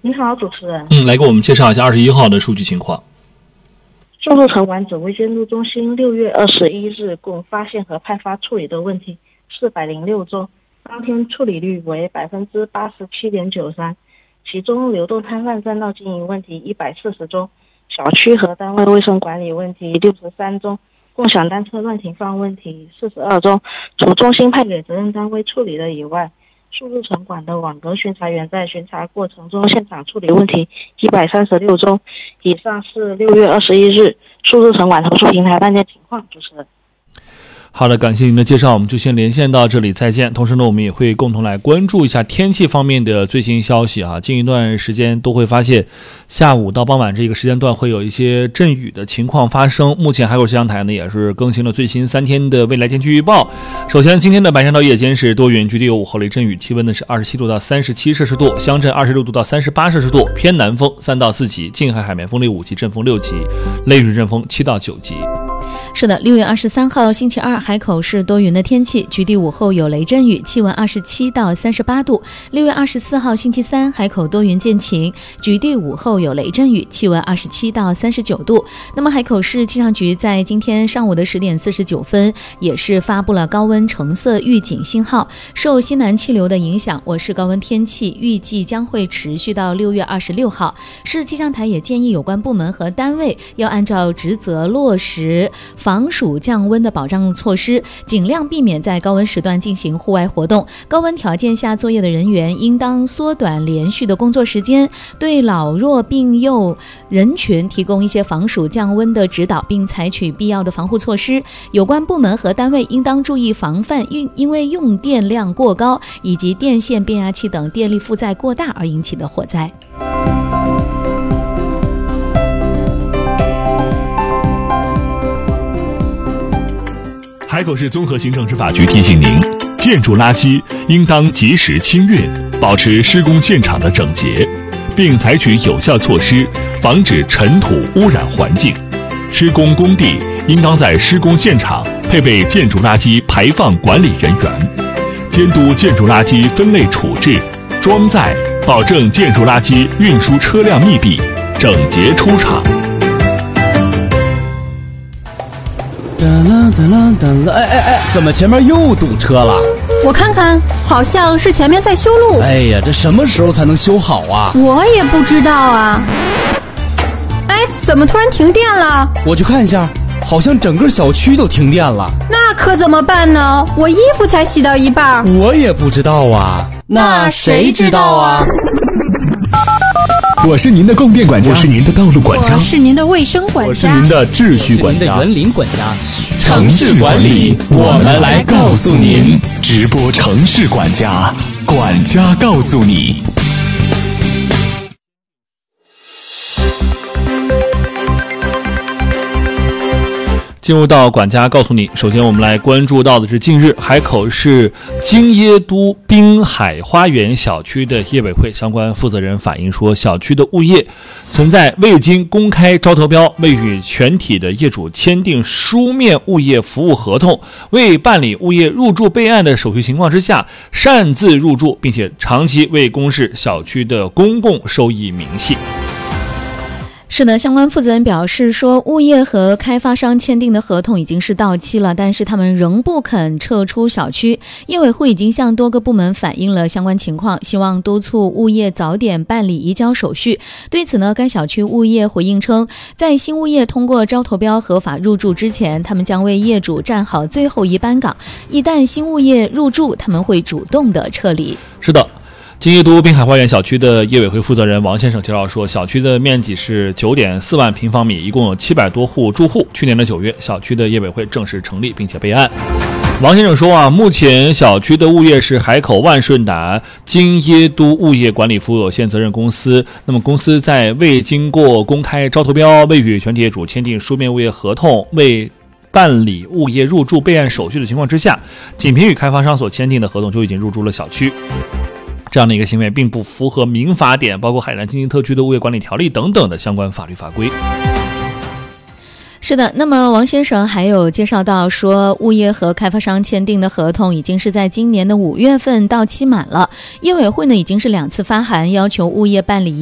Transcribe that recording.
你好，主持人。 来给我们介绍一下21号的数据情况。 住宿城管指挥监督中心6月21日共发现和派发处理的问题406宗，当天处理率为87.93%，其中流动摊贩占道经营问题140宗，小区和单位卫生管理问题63宗，共享单车乱停放问题42宗。除中心派给责任单位处理的以外，数字城管的网格巡查员在巡查过程中现场处理问题136宗。以上是6月21日数字城管投诉平台案件情况。主持人。 好的，感谢您的介绍，我们就先连线到这里，再见。同时呢，我们也会共同来关注一下天气方面的最新消息啊。近一段时间都会发现，下午到傍晚这个时间段会有一些阵雨的情况发生。目前海口气象台呢也是更新了最新3天的未来天气预报。首先，今天的白天到夜间是多云，局地有午后雷阵雨，气温呢是27度到37摄氏度，乡镇26度到38摄氏度，偏南风3到4级，近海海面风力5级，阵风6级，雷雨阵风7到9级。 是的，6月23号星期二，海口是多云的天气，局地午后有雷阵雨，气温27到38度。6月24号星期三，海口多云见晴，局地午后有雷阵雨，气温27到39度。那么海口市气象局在今天上午的10点49分也是发布了高温橙色预警信号，受西南气流的影响，我市高温天气预计将会持续到6月26号。市气象台也建议有关部门和单位要按照职责落实防暑降温的保障措施，尽量避免在高温时段进行户外活动。高温条件下作业的人员应当缩短连续的工作时间，对老弱病幼人群提供一些防暑降温的指导，并采取必要的防护措施。有关部门和单位应当注意防范因为用电量过高以及电线、变压器等电力负载过大而引起的火灾。 海口市综合行政执法局提醒您，建筑垃圾应当及时清运，保持施工现场的整洁，并采取有效措施防止尘土污染环境。施工工地应当在施工现场配备建筑垃圾排放管理人员，监督建筑垃圾分类处置、装载，保证建筑垃圾运输车辆密闭、整洁出厂。 哎，怎么前面又堵车了？ 我看看，好像是前面在修路。 哎呀，这什么时候才能修好啊？ 我也不知道啊。哎，怎么突然停电了？ 我去看一下，好像整个小区都停电了。 那可怎么办呢？我衣服才洗到一半。 我也不知道啊。那谁知道啊？ 我是您的供电管家，我是您的道路管家， 我是您的卫生管家， 我是您的秩序管家， 我是您的园林管家。 城市管理，我们来告诉您。直播城市管家，管家告诉你。 进入到管家告诉你，首先我们来关注到的是近日海口市京耶都滨海花园小区的业委会相关负责人反映说，小区的物业存在未经公开招投标、未与全体的业主签订书面物业服务合同、未办理物业入住备案的手续情况之下，擅自入住，并且长期未公示小区的公共收益明细。 是的，相关负责人表示说，物业和开发商签订的合同已经是到期了，但是他们仍不肯撤出小区。业委会已经向多个部门反映了相关情况，希望督促物业早点办理移交手续。对此呢，该小区物业回应称，在新物业通过招投标合法入住之前，他们将为业主站好最后一班岗，一旦新物业入住，他们会主动的撤离。 是的，京耶都滨海花园小区的业委会负责人王先生介绍说，小区的面积是9.4万平方米，一共有700多户住户。去年的9月，小区的业委会正式成立并且备案。王先生说目前小区的物业是海口万顺达京耶都物业管理服务有限责任公司。那么公司在未经过公开招投标、未与全体业主签订书面物业合同、未办理物业入住备案手续的情况之下，仅凭与开发商所签订的合同就已经入住了小区。这样的一个行为并不符合民法典，包括海南经济特区的物业管理条例等等的相关法律法规。 是的，那么王先生还有介绍到说，物业和开发商签订的合同已经是在今年的5月份到期满了，业委会呢已经是2次发函要求物业办理